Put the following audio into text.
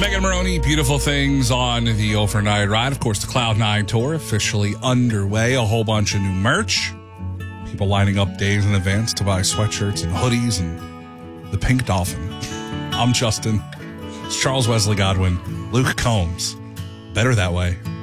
Megan Maroney, beautiful things on the overnight ride. Of course, the Cloud9 tour officially underway. A whole bunch of new merch. People lining up days in advance to buy sweatshirts and hoodies and the Pink Dolphin. I'm Justin. It's Charles Wesley Godwin. Luke Combs. Better that way.